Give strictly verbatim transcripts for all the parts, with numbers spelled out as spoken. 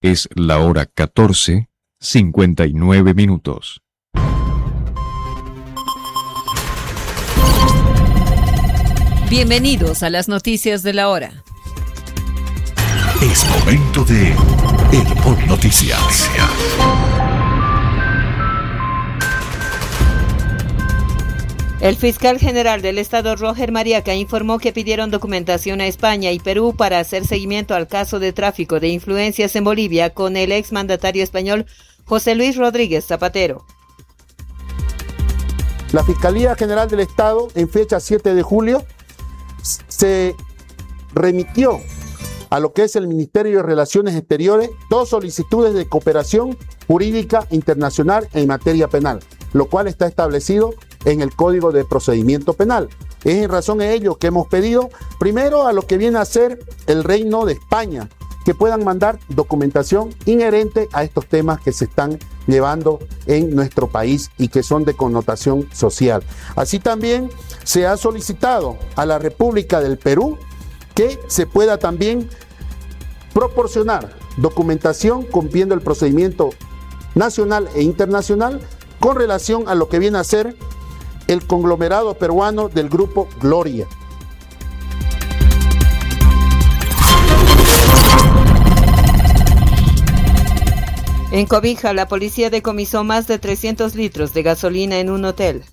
Es la hora catorce, cincuenta y nueve minutos. Bienvenidos a las noticias de la hora. Es momento de Herbol Noticias. El fiscal general del estado, Roger Mariaca, informó que pidieron documentación a España y Perú para hacer seguimiento al caso de tráfico de influencias en Bolivia con el exmandatario español José Luis Rodríguez Zapatero. La Fiscalía General del Estado, en fecha siete de julio, se remitió a lo que es el Ministerio de Relaciones Exteriores dos solicitudes de cooperación jurídica internacional en materia penal, lo cual está establecido en el Código de Procedimiento Penal. Es en razón de ello que hemos pedido primero a lo que viene a ser el Reino de España, que puedan mandar documentación inherente a estos temas que se están llevando en nuestro país y que son de connotación social. Así también se ha solicitado a la República del Perú que se pueda también proporcionar documentación cumpliendo el procedimiento nacional e internacional con relación a lo que viene a ser el conglomerado peruano del Grupo Gloria. En Cobija, la policía decomisó más de trescientos litros de gasolina en un hotel.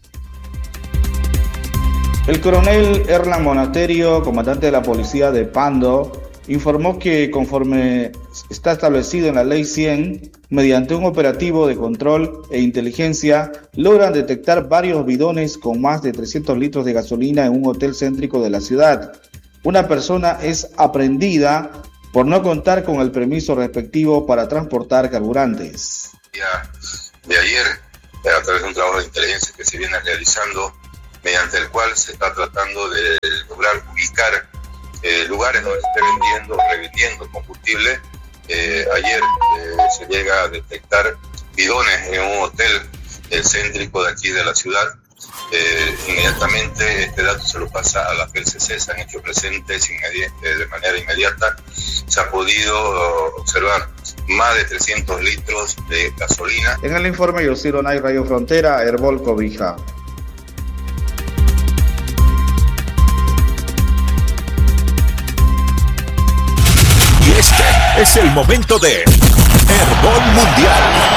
El coronel Erlan Monasterio, comandante de la policía de Pando, informó que conforme está establecido en la Ley cien, mediante un operativo de control e inteligencia, logran detectar varios bidones con más de trescientos litros de gasolina en un hotel céntrico de la ciudad. Una persona es aprehendida por no contar con el permiso respectivo para transportar carburantes. De ayer, a través de un trabajo de inteligencia que se viene realizando, mediante el cual se está tratando de lograr ubicar eh, lugares donde se esté vendiendo, revendiendo combustible. Eh, ayer eh, se llega a detectar bidones en un hotel eh, céntrico de aquí de la ciudad. Eh, inmediatamente este dato se lo pasa a la P C C, se han hecho presentes inmedi- eh, de manera inmediata. Se ha podido uh, observar más de trescientos litros de gasolina. En el informe Yosiro Nay, Radio Frontera, Herbol Cobija. Y este es el momento de Herbol Mundial.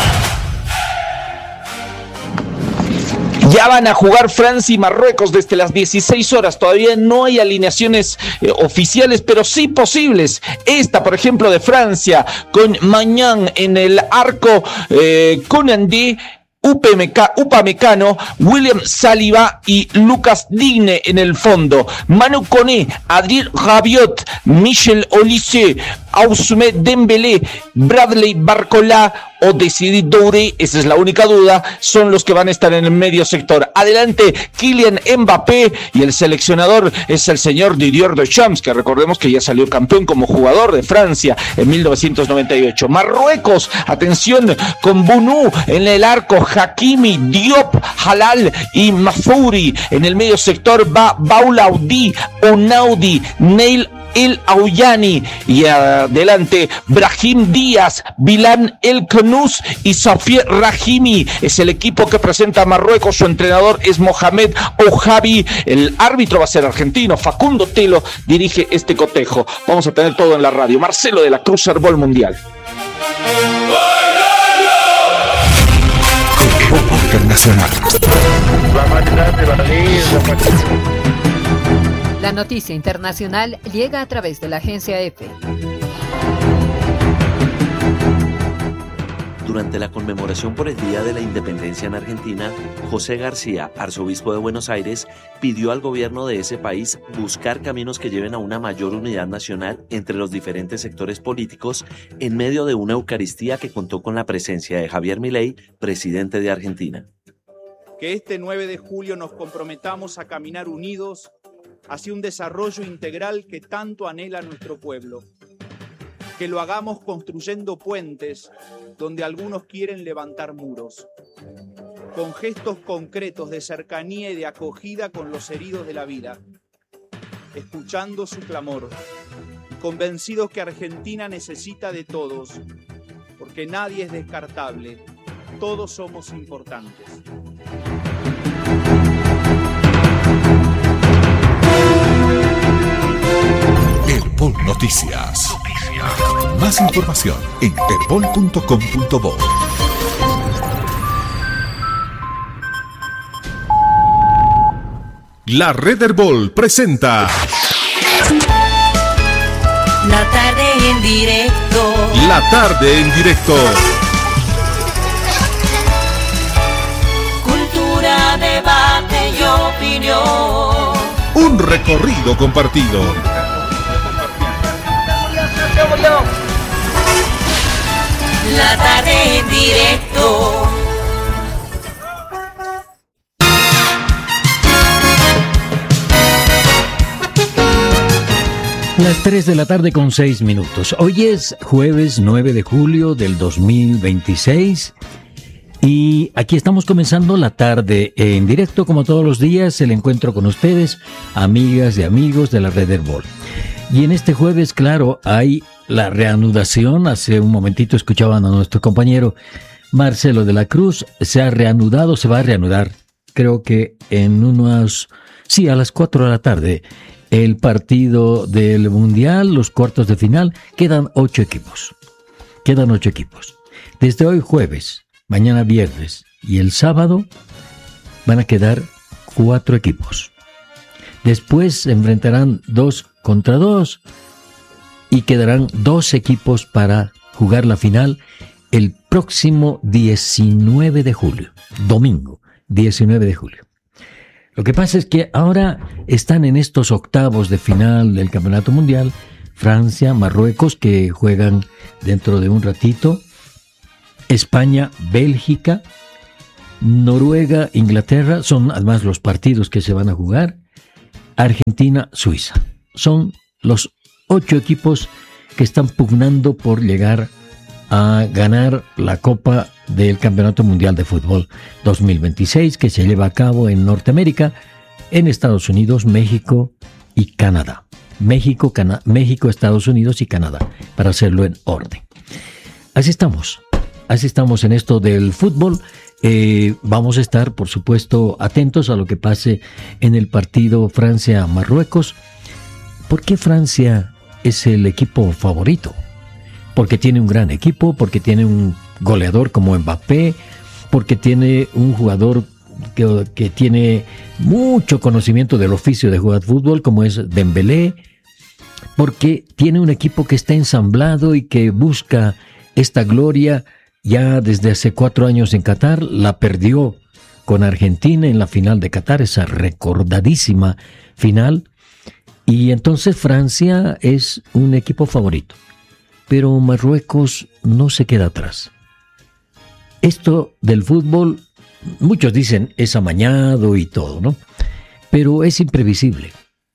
Ya van a jugar Francia y Marruecos desde las dieciséis horas. Todavía no hay alineaciones eh, oficiales, pero sí posibles. Esta, por ejemplo, de Francia, con Maignan en el arco, eh, Konandé, Upamecano, William Saliba y Lucas Digne en el fondo. Manu Koné, Adrien Rabiot, Michel Olise, Ousmane Dembélé, Bradley Barcola o Desiree Doucouré, esa es la única duda, son los que van a estar en el medio sector. Adelante, Kylian Mbappé, y el seleccionador es el señor Didier Deschamps, que recordemos que ya salió campeón como jugador de Francia en mil novecientos noventa y ocho. Marruecos, atención, con Bounou en el arco, Hakimi, Diop, Halal y Mafouri. En el medio sector va Baulaudi, Onaudi, Neil El Aouyani, y adelante Brahim Díaz, Bilal El Knous y Safier Rahimi. Es el equipo que presenta a Marruecos. Su entrenador es Mohamed Ouhabi. El árbitro va a ser argentino. Facundo Telo dirige este cotejo. Vamos a tener todo en la radio. Marcelo de la Cruz, Herbol Mundial. Internacional. La noticia internacional llega a través de la agencia E F E. Durante la conmemoración por el Día de la Independencia en Argentina, José García, arzobispo de Buenos Aires, pidió al gobierno de ese país buscar caminos que lleven a una mayor unidad nacional entre los diferentes sectores políticos en medio de una Eucaristía que contó con la presencia de Javier Milei, presidente de Argentina. Que este nueve de julio nos comprometamos a caminar unidos hacia un desarrollo integral que tanto anhela nuestro pueblo. Que lo hagamos construyendo puentes donde algunos quieren levantar muros. Con gestos concretos de cercanía y de acogida con los heridos de la vida. Escuchando su clamor y convencidos que Argentina necesita de todos, porque nadie es descartable, todos somos importantes. Herbol Noticias. Más información en herbol punto com punto bo. La Red Herbol presenta La tarde en directo. La tarde en directo. Cultura, debate y opinión. Un recorrido compartido. La tarde en directo. Las tres de la tarde con seis minutos. Hoy es jueves nueve de julio del dos mil veintiséis y aquí estamos comenzando la tarde en directo, como todos los días, el encuentro con ustedes, amigas y amigos de la Red Herbol. Y en este jueves, claro, hay la reanudación. Hace un momentito escuchaban a nuestro compañero Marcelo de la Cruz. Se ha reanudado, se va a reanudar, creo que en unos, sí, a las cuatro de la tarde. El partido del Mundial, los cuartos de final, quedan ocho equipos. Quedan ocho equipos. Desde hoy jueves, mañana viernes y el sábado van a quedar cuatro equipos. Después se enfrentarán dos contra dos y quedarán dos equipos para jugar la final el próximo diecinueve de julio, domingo diecinueve de julio. Lo que pasa es que ahora están en estos octavos de final del Campeonato Mundial Francia, Marruecos, que juegan dentro de un ratito, España, Bélgica, Noruega, Inglaterra, son además los partidos que se van a jugar, Argentina, Suiza. Son los ocho equipos que están pugnando por llegar a ganar la Copa del Campeonato Mundial de Fútbol dos mil veintiséis, que se lleva a cabo en Norteamérica, en Estados Unidos, México y Canadá. México, Cana- México, Estados Unidos y Canadá, para hacerlo en orden. Así estamos, así estamos en esto del fútbol. Eh, vamos a estar, por supuesto, atentos a lo que pase en el partido Francia-Marruecos. ¿Por qué Francia es el equipo favorito? Porque tiene un gran equipo, porque tiene un goleador como Mbappé, porque tiene un jugador que, que tiene mucho conocimiento del oficio de jugar fútbol, como es Dembélé, porque tiene un equipo que está ensamblado y que busca esta gloria ya desde hace cuatro años en Qatar. La perdió con Argentina en la final de Qatar, esa recordadísima final, y entonces Francia es un equipo favorito. Pero Marruecos no se queda atrás. Esto del fútbol, muchos dicen es amañado y todo, ¿no? Pero es imprevisible.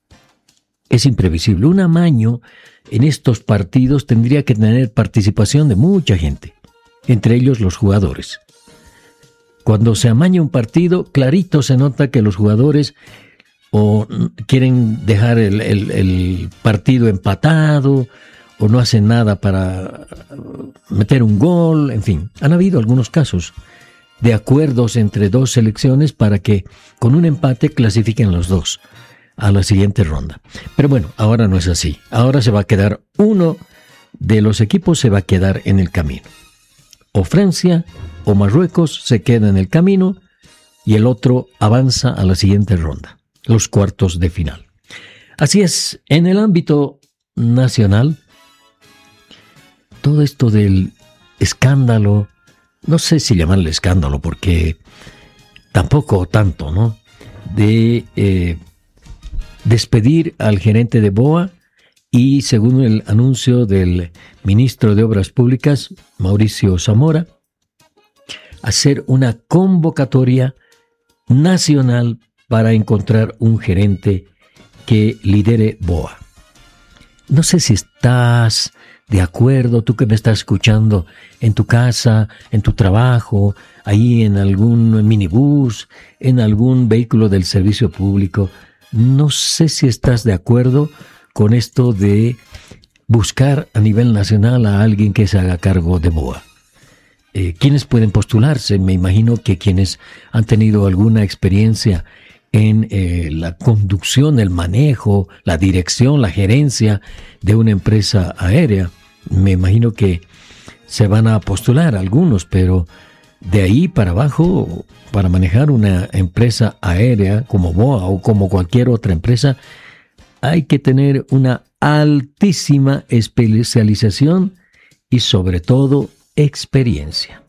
Es imprevisible. Un amaño en estos partidos tendría que tener participación de mucha gente, entre ellos los jugadores. Cuando se amaña un partido, clarito se nota que los jugadores o quieren dejar el, el, el partido empatado, o no hacen nada para meter un gol, en fin. Han habido algunos casos de acuerdos entre dos selecciones para que con un empate clasifiquen los dos a la siguiente ronda. Pero bueno, ahora no es así. Ahora se va a quedar uno de los equipos, se va a quedar en el camino. O Francia o Marruecos se queda en el camino y el otro avanza a la siguiente ronda, los cuartos de final. Así es, en el ámbito nacional, todo esto del escándalo, no sé si llamarle escándalo porque tampoco tanto, ¿no? De eh, despedir al gerente de B O A y, según el anuncio del ministro de Obras Públicas, Mauricio Zamora, hacer una convocatoria nacional para encontrar un gerente que lidere B O A. No sé si estás de acuerdo, tú que me estás escuchando en tu casa, en tu trabajo, ahí en algún minibús, en algún vehículo del servicio público. No sé si estás de acuerdo con esto de buscar a nivel nacional a alguien que se haga cargo de BOA. Eh, ¿Quiénes pueden postularse? Me imagino que quienes han tenido alguna experiencia en eh, la conducción, el manejo, la dirección, la gerencia de una empresa aérea. Me imagino que se van a postular algunos, pero de ahí para abajo, para manejar una empresa aérea como BOA o como cualquier otra empresa, hay que tener una altísima especialización y sobre todo experiencia.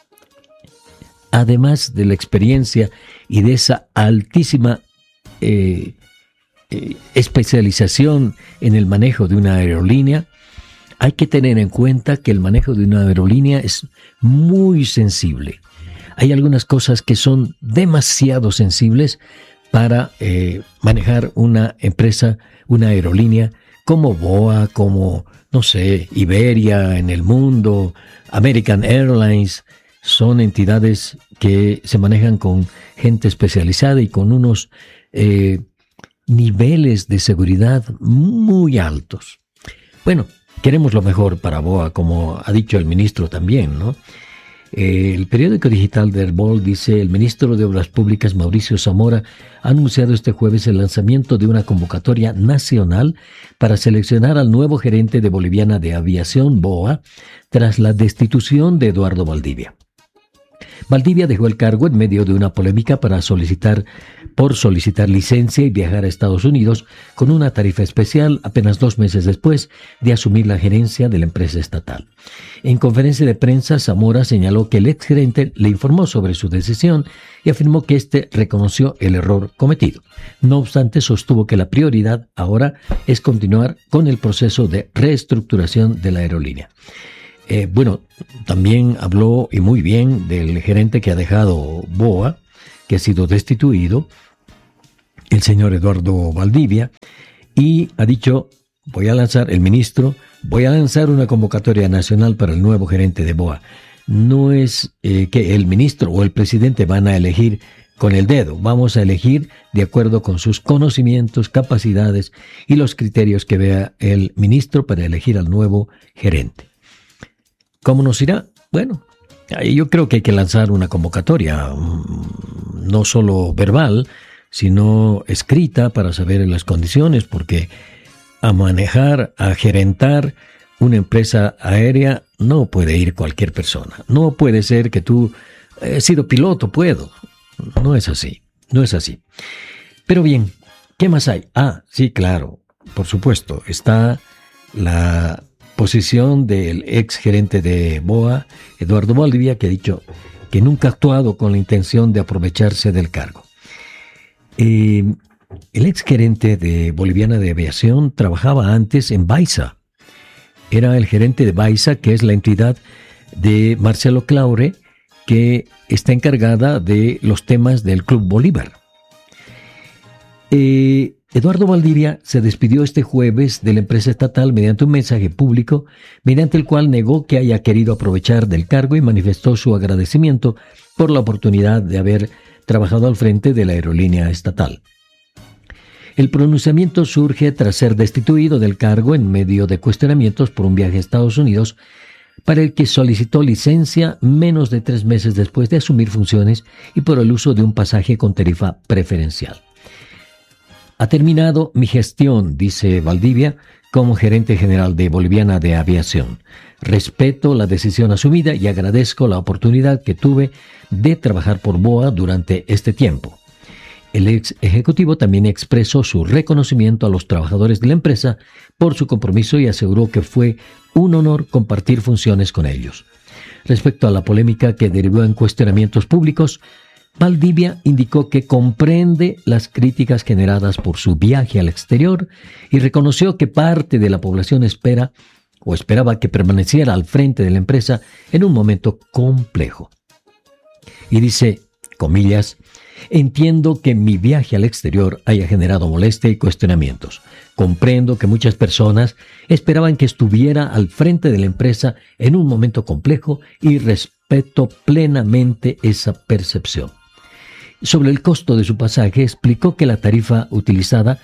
Además de la experiencia y de esa altísima eh, eh, especialización en el manejo de una aerolínea, hay que tener en cuenta que el manejo de una aerolínea es muy sensible. Hay algunas cosas que son demasiado sensibles para eh, manejar una empresa, una aerolínea como BOA, como, no sé, Iberia en el mundo, American Airlines. Son entidades que se manejan con gente especializada y con unos eh, niveles de seguridad muy altos. Bueno, queremos lo mejor para BOA, como ha dicho el ministro también, ¿no? Eh, el periódico digital de Herbol dice: el ministro de Obras Públicas, Mauricio Zamora, ha anunciado este jueves el lanzamiento de una convocatoria nacional para seleccionar al nuevo gerente de Boliviana de Aviación, BOA, tras la destitución de Eduardo Valdivia. Valdivia dejó el cargo en medio de una polémica para solicitar, por solicitar licencia y viajar a Estados Unidos con una tarifa especial apenas dos meses después de asumir la gerencia de la empresa estatal. En conferencia de prensa, Zamora señaló que el exgerente le informó sobre su decisión y afirmó que éste reconoció el error cometido. No obstante, sostuvo que la prioridad ahora es continuar con el proceso de reestructuración de la aerolínea. Eh, bueno, también habló, y muy bien, del gerente que ha dejado BOA, que ha sido destituido, el señor Eduardo Valdivia, y ha dicho: voy a lanzar, el ministro, voy a lanzar una convocatoria nacional para el nuevo gerente de BOA. No es eh, que el ministro o el presidente van a elegir con el dedo, vamos a elegir de acuerdo con sus conocimientos, capacidades y los criterios que vea el ministro para elegir al nuevo gerente. ¿Cómo nos irá? Bueno, yo creo que hay que lanzar una convocatoria, no solo verbal, sino escrita, para saber las condiciones, porque a manejar, a gerentar una empresa aérea no puede ir cualquier persona. No puede ser que tú, he sido piloto, puedo. No es así, no es así. Pero bien, ¿qué más hay? Ah, sí, claro, por supuesto, está la posición del ex gerente de BOA, Eduardo Valdivia, que ha dicho que nunca ha actuado con la intención de aprovecharse del cargo. Eh, el ex gerente de Boliviana de Aviación trabajaba antes en Baiza. Era el gerente de Baiza, que es la entidad de Marcelo Claure, que está encargada de los temas del Club Bolívar. Eh, Eduardo Valdivia se despidió este jueves de la empresa estatal mediante un mensaje público, mediante el cual negó que haya querido aprovechar del cargo y manifestó su agradecimiento por la oportunidad de haber trabajado al frente de la aerolínea estatal. El pronunciamiento surge tras ser destituido del cargo en medio de cuestionamientos por un viaje a Estados Unidos, para el que solicitó licencia menos de tres meses después de asumir funciones y por el uso de un pasaje con tarifa preferencial. Ha terminado mi gestión, dice Valdivia, como gerente general de Boliviana de Aviación. Respeto la decisión asumida y agradezco la oportunidad que tuve de trabajar por BOA durante este tiempo. El ex ejecutivo también expresó su reconocimiento a los trabajadores de la empresa por su compromiso y aseguró que fue un honor compartir funciones con ellos. Respecto a la polémica que derivó en cuestionamientos públicos, Valdivia indicó que comprende las críticas generadas por su viaje al exterior y reconoció que parte de la población espera o esperaba que permaneciera al frente de la empresa en un momento complejo. Y dice, comillas, entiendo que mi viaje al exterior haya generado molestia y cuestionamientos. Comprendo que muchas personas esperaban que estuviera al frente de la empresa en un momento complejo y respeto plenamente esa percepción. Sobre el costo de su pasaje, explicó que la tarifa utilizada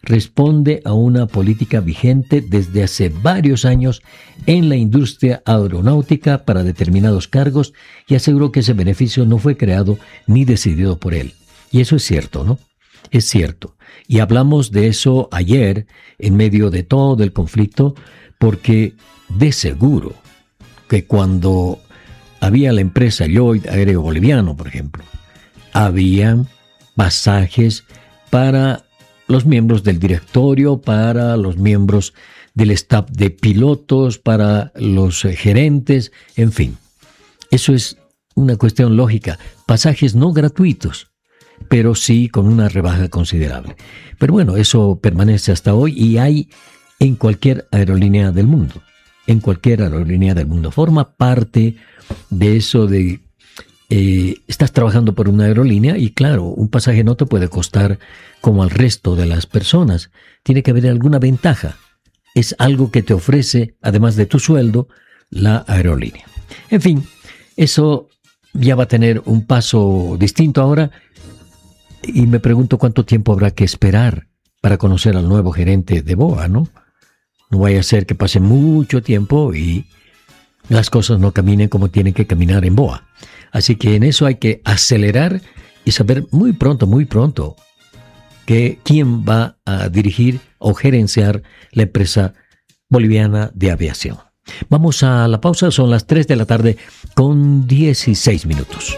responde a una política vigente desde hace varios años en la industria aeronáutica para determinados cargos y aseguró que ese beneficio no fue creado ni decidido por él. Y eso es cierto, ¿no? Es cierto. Y hablamos de eso ayer en medio de todo el conflicto, porque de seguro que cuando había la empresa Lloyd Aéreo Boliviano, por ejemplo, habían pasajes para los miembros del directorio, para los miembros del staff de pilotos, para los eh, gerentes, en fin. Eso es una cuestión lógica. Pasajes no gratuitos, pero sí con una rebaja considerable. Pero bueno, eso permanece hasta hoy y hay en cualquier aerolínea del mundo. En cualquier aerolínea del mundo. Forma parte de eso de... Eh, estás trabajando por una aerolínea y claro, un pasaje no te puede costar como al resto de las personas. Tiene que haber alguna ventaja. Es algo que te ofrece, además de tu sueldo, la aerolínea. En fin, eso ya va a tener un paso distinto ahora y me pregunto cuánto tiempo habrá que esperar para conocer al nuevo gerente de B O A, ¿no? No vaya a ser que pase mucho tiempo y las cosas no caminen como tienen que caminar en B O A. Así que en eso hay que acelerar y saber muy pronto, muy pronto, que quién va a dirigir o gerenciar la empresa boliviana de aviación. Vamos a la pausa, son las tres de la tarde con dieciséis minutos.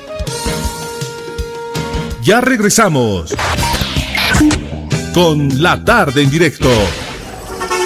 Ya regresamos con La Tarde en Directo